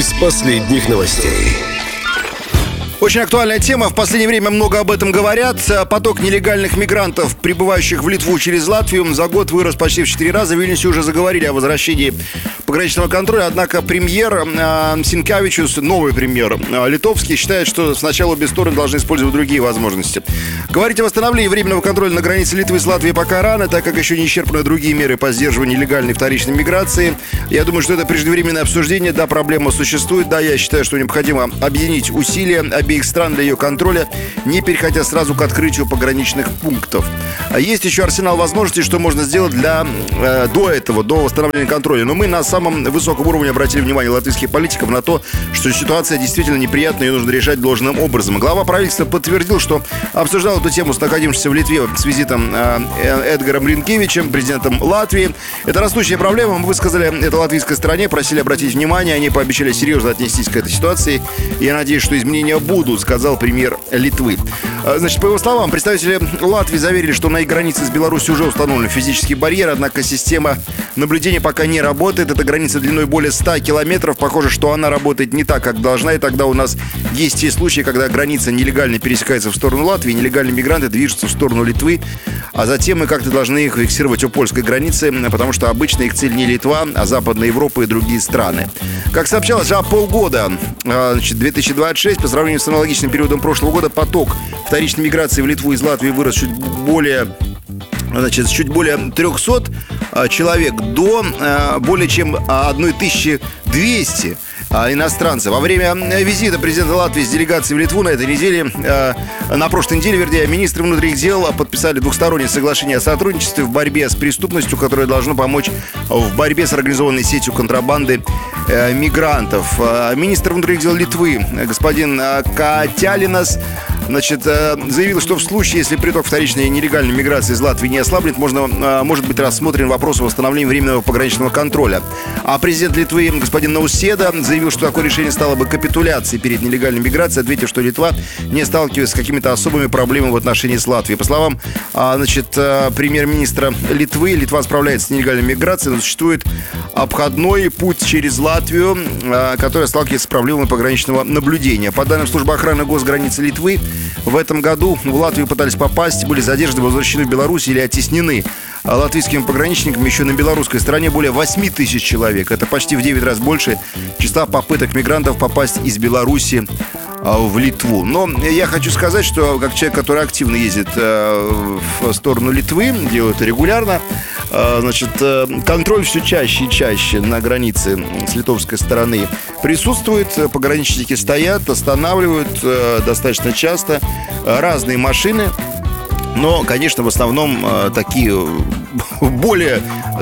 из последних новостей. Очень актуальная тема. В последнее время много об этом говорят. Поток нелегальных мигрантов, прибывающих в Литву через Латвию, за год вырос почти в 4 раза. В Вильнюсе уже заговорили о возвращении пограничного контроля. Однако премьер Синкевичус, новый премьер литовский, считает, что сначала обе стороны должны использовать другие возможности. Говорить о восстановлении временного контроля на границе Литвы с Латвией пока рано, так как еще не исчерпаны другие меры по сдерживанию нелегальной вторичной миграции. Я думаю, что это преждевременное обсуждение. Да, проблема существует. Да, я считаю, что необходимо объединить усилия обеих стран для ее контроля, не переходя сразу к открытию пограничных пунктов. Есть еще арсенал возможностей, что можно сделать до восстановления контроля. Но мы на самом высоком уровне обратили внимание латвийских политиков на то, что ситуация действительно неприятная и нужно решать должным образом. Глава правительства подтвердил, что обсуждал эту тему с находившимся в Литве с визитом Эдгаром Ринкевичем, президентом Латвии. Это растущая проблема. Мы высказали это латвийской стороне, просили обратить внимание. Они пообещали серьезно отнестись к этой ситуации. Я надеюсь, что изменения будут, сказал премьер Литвы. Значит, по его словам, представители Латвии заверили, что на их границе с Беларусью уже установлен физический барьер, однако система наблюдения пока не работает. Эта граница длиной более 100 километров. Похоже, что она работает не так, как должна, и тогда у нас есть те случаи, когда граница нелегально пересекается в сторону Латвии, нелегальные мигранты движутся в сторону Литвы, а затем мы как-то должны их фиксировать у польской границы, потому что обычно их цель не Литва, а Западная Европа и другие страны. Как сообщалось, за полгода 2026 по сравнению с аналогичным периодом прошлого года поток вторичной миграции в Литву из Латвии вырос чуть более 300 человек до более чем 1200 иностранцев. Во время визита президента Латвии с делегацией в Литву на прошлой неделе, министры внутренних дел подписали двухстороннее соглашение о сотрудничестве в борьбе с преступностью, которое должно помочь в борьбе с организованной сетью контрабанды мигрантов. Министр внутренних дел Литвы господин Катялинас заявил, что в случае, если приток вторичной нелегальной миграции из Латвии не ослаблет, может быть рассмотрен вопрос о восстановлении временного пограничного контроля. А президент Литвы господин Науседа заявил, что такое решение стало бы капитуляцией перед нелегальной миграцией, ответив, что Литва не сталкивается с какими-то особыми проблемами в отношении с Латвией. По словам премьер-министра Литвы, Литва справляется с нелегальной миграцией, но существует обходной путь через Латвию, который сталкивается с проблемами пограничного наблюдения. По данным службы охраны госграницы Литвы, в этом году в Латвию пытались попасть, были задержаны, возвращены в Беларусь или оттеснены латвийскими пограничниками еще на белорусской стороне более 8 тысяч человек. Это почти в 9 раз больше числа попыток мигрантов попасть из Беларуси в Литву. Но я хочу сказать, что как человек, который активно ездит в сторону Литвы, делает это регулярно, контроль все чаще и чаще на границе с литовской стороны присутствует. Пограничники стоят, останавливают достаточно часто разные машины. Но, конечно, в основном такие более,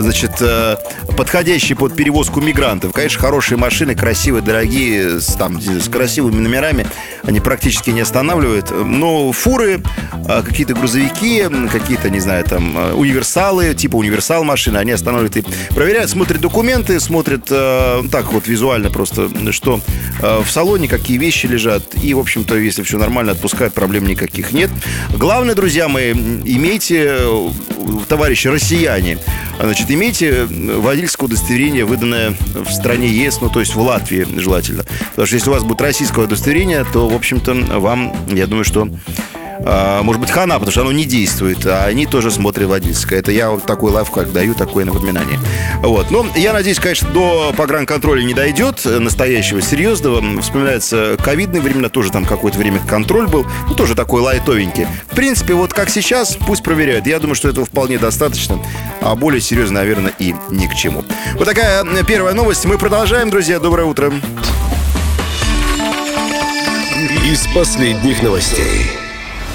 подходящие под перевозку мигрантов. Конечно, хорошие машины, красивые, дорогие, с красивыми номерами, они практически не останавливают. Но фуры, какие-то грузовики, какие-то, универсалы, типа универсал машины, они останавливают и проверяют, смотрят документы, смотрят так вот визуально просто, что в салоне, какие вещи лежат. И, в общем-то, если все нормально, отпускают, проблем никаких нет. Главное, друзья мои, имейте, товарищи россияне, имейте водительское удостоверение, выданное в стране ЕС, то есть в Латвии желательно. Потому что если у вас будет российское удостоверение, то, в общем-то, вам, я думаю, что может быть хана, потому что оно не действует, а они тоже смотрят водительское. Это я вот такой лайфхак даю, такое напоминание. Но я надеюсь, конечно, до погранконтроля не дойдет настоящего, серьезного. Вспоминается ковидные времена, тоже там какое-то время контроль был, тоже такой лайтовенький. В принципе, вот как сейчас, пусть проверяют. Я думаю, что этого вполне достаточно, а более серьезно, наверное, и ни к чему. Вот такая первая новость. Мы продолжаем, друзья. Доброе утро. Из последних новостей.